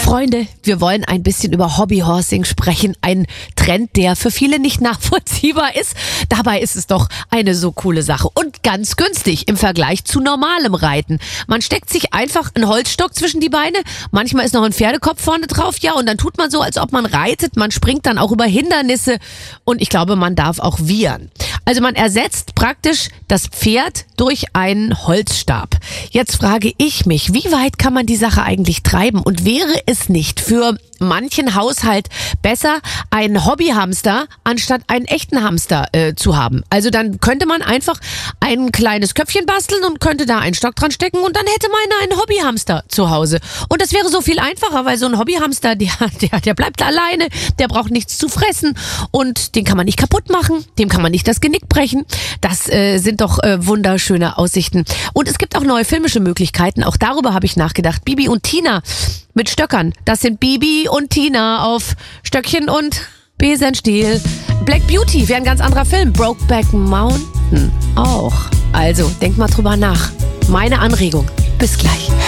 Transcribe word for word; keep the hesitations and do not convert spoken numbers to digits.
Freunde, wir wollen ein bisschen über Hobbyhorsing sprechen. Ein Trend, der für viele nicht nachvollziehbar ist. Dabei ist es doch eine so coole Sache und ganz günstig im Vergleich zu normalem Reiten. Man steckt sich einfach einen Holzstock zwischen die Beine. Manchmal ist noch ein Pferdekopf vorne drauf. Ja, und dann tut man so, als ob man reitet. Man springt dann auch über Hindernisse und ich glaube, man darf auch wiehern. Also man ersetzt praktisch das Pferd durch einen Holzstab. Jetzt frage ich mich, wie weit kann man die Sache eigentlich treiben und wäre es nicht für manchen Haushalt besser, einen Hobbyhamster anstatt einen echten Hamster äh, zu haben? Also dann könnte man einfach ein kleines Köpfchen basteln und könnte da einen Stock dran stecken und dann hätte man einen Hobbyhamster zu Hause. Und das wäre so viel einfacher, weil so ein Hobbyhamster, der, der, der bleibt alleine, der braucht nichts zu fressen und den kann man nicht kaputt machen, dem kann man nicht das Genick brechen. Das äh, sind doch äh, wunderschöne Aussichten. Und es gibt auch neue filmische Möglichkeiten, auch darüber habe ich nachgedacht. Bibi und Tina mit Stöckern. Das sind Bibi und Tina auf Stöckchen und Besenstiel. Black Beauty wäre ein ganz anderer Film. Brokeback Mountain auch. Also, denk mal drüber nach. Meine Anregung. Bis gleich.